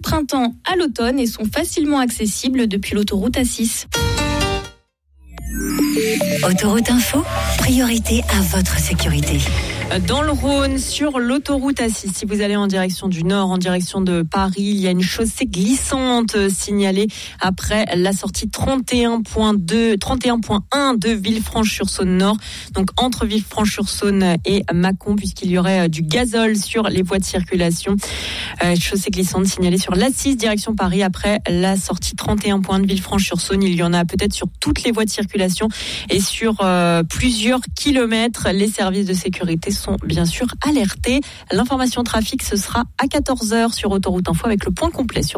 printemps à l'automne et sont facilement accessibles depuis l'autoroute A6. Autoroute Info, priorité à votre sécurité. Dans le Rhône, sur l'autoroute A6, si vous allez en direction du nord, en direction de Paris, il y a une chaussée glissante signalée après la sortie 31.1 de Villefranche-sur-Saône Nord, donc entre Villefranche-sur-Saône et Mâcon, puisqu'il y aurait du gazole sur les voies de circulation. Chaussée glissante signalée sur l'A6, direction Paris, après la sortie 31.1 de Villefranche-sur-Saône. Il y en a peut-être sur toutes les voies de circulation et sur plusieurs kilomètres. Les services de sécurité sont bien sûr alertés. L'information trafic, ce sera à 14h sur Autoroute Info avec le point complet sur